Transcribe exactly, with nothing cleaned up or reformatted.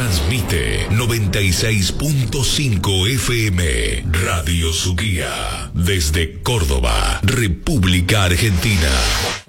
Transmite noventa y seis punto cinco F M. Radio Suquía. Desde Córdoba, República Argentina.